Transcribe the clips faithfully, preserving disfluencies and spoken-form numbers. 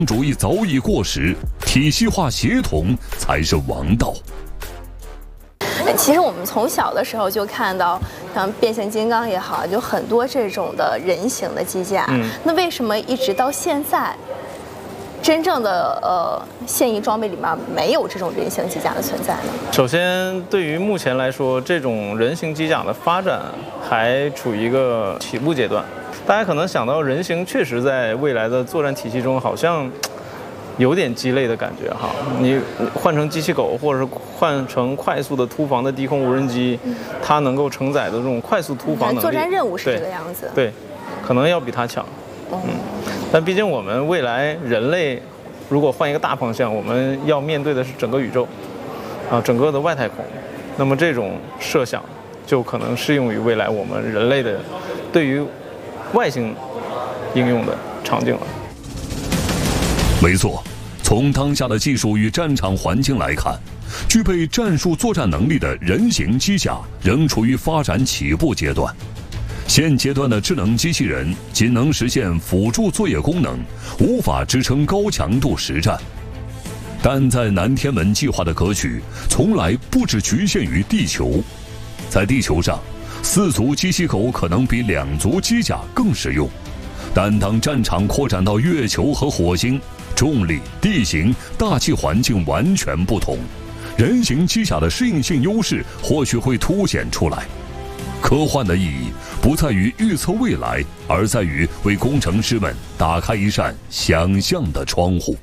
主义早已过时，体系化协同才是王道。 其实我们从小的时候就看到，像变形金刚也好，就很多这种的人形的机甲。嗯，那为什么一直到现在，真正的呃现役装备里面没有这种人形机甲的存在呢？ 首先，对于目前来说，这种人形机甲的发展还处于一个起步阶段。大家可能想到人形确实在未来的作战体系中好像有点鸡肋的感觉哈。你换成机器狗，或者是换成快速的突防的低空无人机，它能够承载的这种快速突防能力， 作战任务是这个样子。 对，对可能要比它强。嗯，但毕竟我们未来人类如果换一个大方向，我们要面对的是整个宇宙，啊，整个的外太空。那么这种设想就可能适用于未来我们人类的对于外星应用的场景了。 没错，从当下的技术与战场环境来看，具备战术作战能力的人形机甲仍处于发展起步阶段。现阶段的智能机器人仅能实现辅助作业功能，无法支撑高强度实战。但在南天门计划的格局从来不只局限于地球，在地球上，四足机器狗可能比两足机甲更实用，但当战场扩展到月球和火星，重力、地形、大气环境完全不同，人形机甲的适应性优势或许会凸显出来。科幻的意义不在于预测未来，而在于为工程师们打开一扇想象的窗户。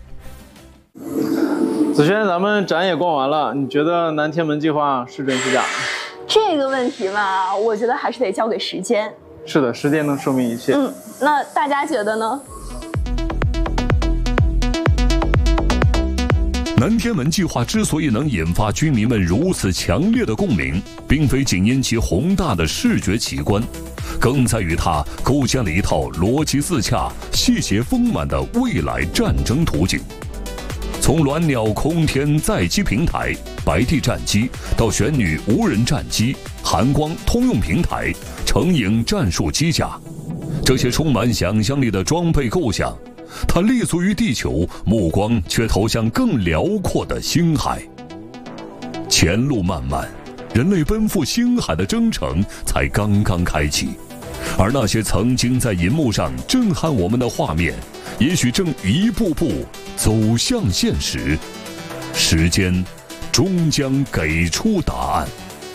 子轩，咱们展也逛完了，你觉得南天门计划是真是假？ 这个问题嘛，我觉得还是得交给时间。 是的，时间能说明一切。 嗯，那大家觉得呢？ 南天门计划之所以能引发军迷们如此强烈的共鸣，并非仅因其宏大的视觉奇观，更在于它构建了一套逻辑自洽、细节丰满的未来战争图景。从鸾鸟空天载机平台、白帝战机到玄女无人战机、寒光通用平台、成影战术机甲，这些充满想象力的装备构想，它立足于地球，目光却投向更辽阔的星海。前路漫漫，人类奔赴星海的征程才刚刚开启，而那些曾经在银幕上震撼我们的画面，也许正一步步走向现实。时间终将给出答案。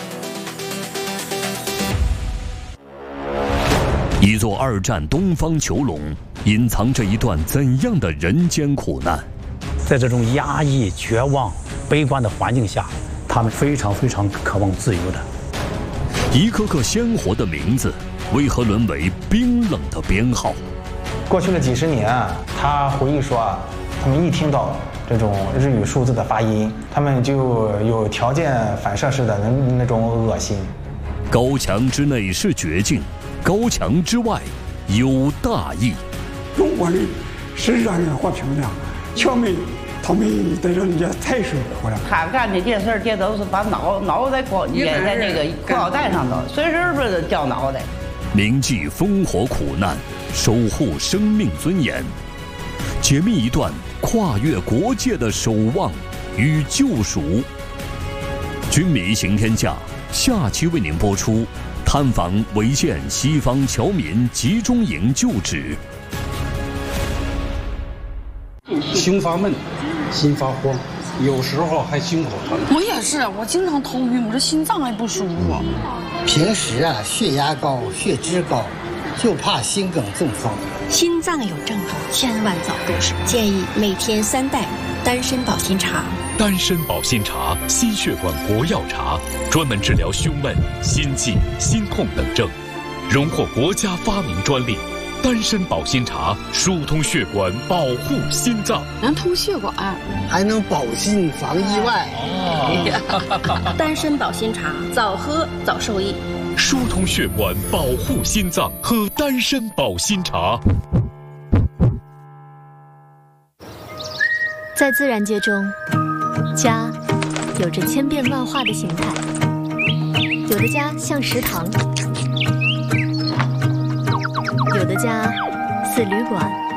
一座二战东方囚笼，隐藏着一段怎样的人间苦难？ 在这种压抑、绝望、悲观的环境下，他们非常非常渴望自由的。 一个个鲜活的名字，为何沦为冰冷的编号？ 过去的几十年，他回忆说，他们一听到这种日语数字的发音，他们就有条件反射式的那那种恶心。 高墙之内是绝境，高墙之外有大义。 中国人是让人和平的，侨民他们得让人家太受苦了。 他干的这事儿，这都是把脑脑袋挂粘在那个裤腰带上头，随时不是掉脑袋。 铭记烽火苦难，守护生命尊严，解密一段跨越国界的守望与救赎。军迷行天下，下期为您播出探访违建西方侨民集中营旧址。 心发闷，心发慌，有时候还心口疼。 我也是，我经常头晕，我这心脏还不舒服。 平时啊，血压高，血脂高，就怕心梗中风。 心脏有症状，千万早入手。建议每天三袋丹参保心茶。 丹参保心茶，心血管国药茶，专门治疗胸闷、心悸、心痛等症，荣获国家发明专利。丹参保心茶疏通血管，保护心脏， 能通血管， 还能保心防意外。 哦、丹参保心茶，早喝早受益。 疏通血管，保护心脏，喝丹参保心茶。 在自然界中，家有着千变万化的形态，有的家像食堂，有的家似旅馆，